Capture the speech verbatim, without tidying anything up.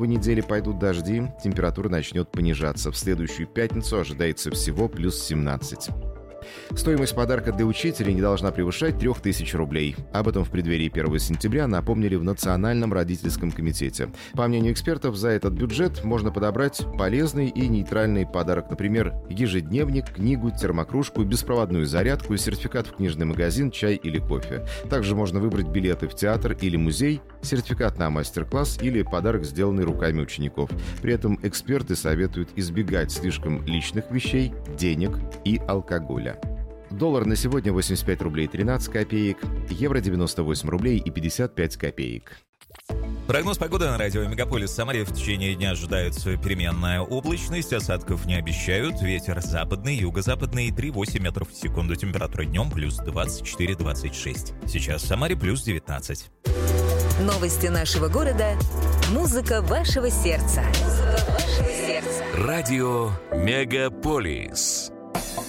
В неделе пойдут дожди, температура начнет понижаться. В следующую пятницу ожидается всего плюс семнадцать. Стоимость подарка для учителя не должна превышать три тысячи рублей. Об этом в преддверии первого сентября напомнили в Национальном родительском комитете. По мнению экспертов, за этот бюджет можно подобрать полезный и нейтральный подарок. Например, ежедневник, книгу, термокружку, беспроводную зарядку, сертификат в книжный магазин, чай или кофе. Также можно выбрать билеты в театр или музей, сертификат на мастер-класс или подарок, сделанный руками учеников. При этом эксперты советуют избегать слишком личных вещей, денег и алкоголя. Доллар на сегодня восемьдесят пять рублей тринадцать копеек, евро девяносто восемь рублей и пятьдесят пять копеек. Прогноз погоды на радио Мегаполис. В Самаре в течение дня ожидается переменная облачность, осадков не обещают, ветер западный, юго-западный три-восемь метров в секунду, температура днем плюс двадцать четыре - двадцать шесть. Сейчас в Самаре плюс девятнадцать. Новости нашего города. Музыка вашего сердца. Музыка вашего сердца. Радио Мегаполис.